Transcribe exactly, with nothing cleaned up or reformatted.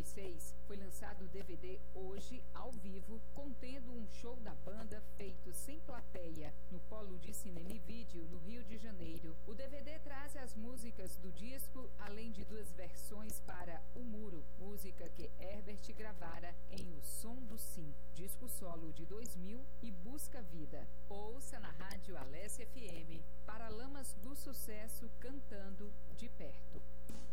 e seis, foi lançado o D V D Hoje, ao vivo, contendo um show da banda feito sem plateia no Polo de Cinema e Vídeo, no Rio de Janeiro. O D V D traz as músicas do disco, além de duas versões para O Muro, música que Herbert gravara em O Som do Sim, disco solo de dois mil, e Busca Vida. Ouça na Rádio Alessia F M, Paralamas do Sucesso cantando De Perto.